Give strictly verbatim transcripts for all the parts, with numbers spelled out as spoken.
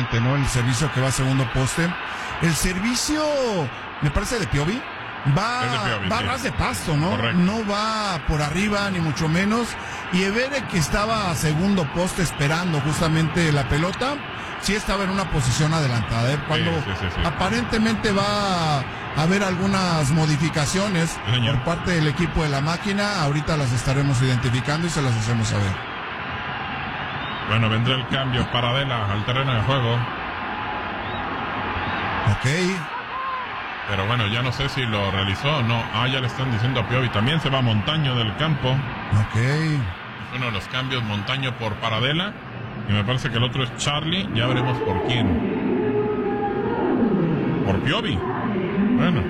interesante, ¿no? El servicio que va a segundo poste. El servicio, me parece, de Piovi. Va, Es de Piovi, va sí. a ras de pasto, ¿no? Correcto. No va por arriba, ni mucho menos. Y Evere, que estaba a segundo poste esperando justamente la pelota, sí estaba en una posición adelantada. ¿eh? Cuando Sí, sí, sí, sí. aparentemente va a haber algunas modificaciones Sí, señor. por parte del equipo de la máquina, ahorita las estaremos identificando y se las hacemos saber. Bueno, vendrá el cambio para Adela al terreno de juego. Ok. Pero bueno, ya no sé si lo realizó o no. Ah, ya le están diciendo a Piovi. También se va Montaño del campo. Ok. Uno de los cambios, Montaño por Paradela. Y me parece que el otro es Charlie. Ya veremos por quién. Por Piovi. Bueno.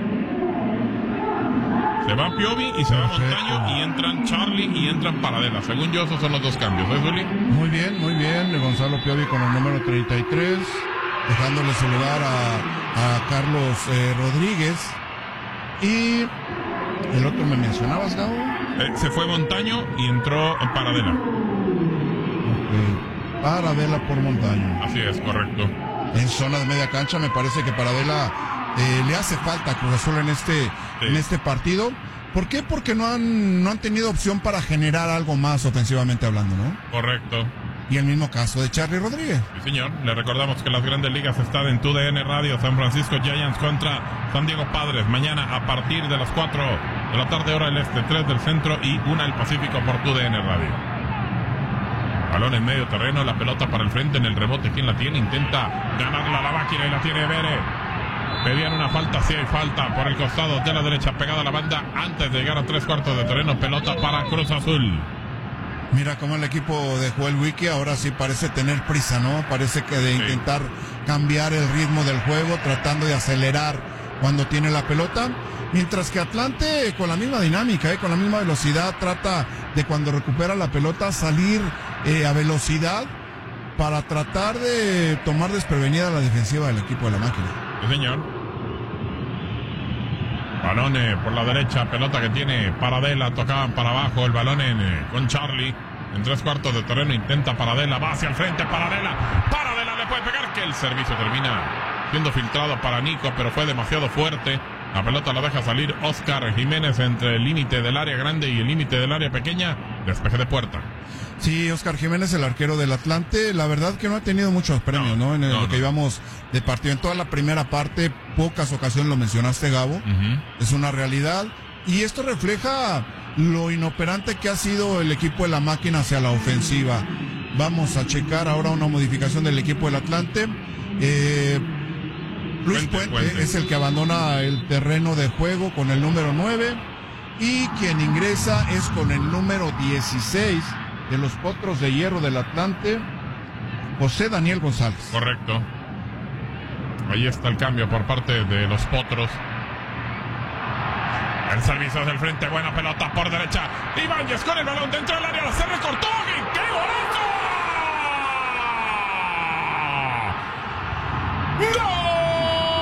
Se va Piovi y se va Perfecto. Montaño. Y entran Charlie y entran Paradela. Según yo, esos son los dos cambios. ¿Eh, Zuli? Muy bien, muy bien. Gonzalo Piovi con el número treinta y tres. Dejándole su lugar a, a Carlos eh, Rodríguez. Y el otro me mencionabas, Gabo. Eh, se fue Montaño y entró Paradela. Ok. Paradela por Montaño. Así es, correcto. En zona de media cancha me parece que Paradela eh, le hace falta a Cruz Azul en este, Sí. en este partido. ¿Por qué? Porque no han, no han tenido opción para generar algo más ofensivamente hablando, ¿no? Correcto. Y el mismo caso de Charlie Rodríguez. Sí, señor. Le recordamos que las grandes ligas están en T U D N Radio. San Francisco Giants contra San Diego Padres. Mañana a partir de las cuatro de la tarde, hora del este, tres del centro y una del Pacífico por T U D N Radio. Balón en medio terreno, la pelota para el frente en el rebote. ¿Quién la tiene? Intenta ganarla a la máquina y la tiene Evere. Pedían una falta, sí hay falta por el costado de la derecha, pegada a la banda antes de llegar a tres cuartos de terreno. Pelota para Cruz Azul. Mira cómo el equipo de Joel Wiki ahora sí parece tener prisa, ¿no? Parece que de Sí. intentar cambiar el ritmo del juego, tratando de acelerar cuando tiene la pelota. Mientras que Atlante con la misma dinámica, ¿eh? Con la misma velocidad, trata de cuando recupera la pelota salir eh, a velocidad para tratar de tomar desprevenida la defensiva del equipo de la máquina. Sí, señor. Balón eh, por la derecha, pelota que tiene Paradela, tocaban para abajo el balón en, eh, con Charlie. En tres cuartos de terreno intenta Paradela, va hacia el frente, Paradela. Paradela le puede pegar, que el servicio termina siendo filtrado para Nico, pero fue demasiado fuerte. La pelota la deja salir Oscar Jiménez entre el límite del área grande y el límite del área pequeña. Despeje de puerta. Sí, Oscar Jiménez, el arquero del Atlante, la verdad que no ha tenido muchos premios, ¿no? No, En el, no, lo que no. íbamos de partido. En toda la primera parte, pocas ocasiones lo mencionaste, Gabo. Uh-huh. Es una realidad. Y esto refleja lo inoperante que ha sido el equipo de la máquina hacia la ofensiva. Vamos a checar ahora una modificación del equipo del Atlante. Eh, Luis Puente, Puente, Puente. es el que abandona el terreno de juego con el número nueve. Y quien ingresa es con el número dieciséis de los Potros de Hierro del Atlante, José Daniel González. Correcto. Ahí está el cambio por parte de los Potros. El servicio del frente, buena pelota por derecha. Ibáñez con el balón dentro del área, se recortó. ¡Y qué golazo! ¡Gol!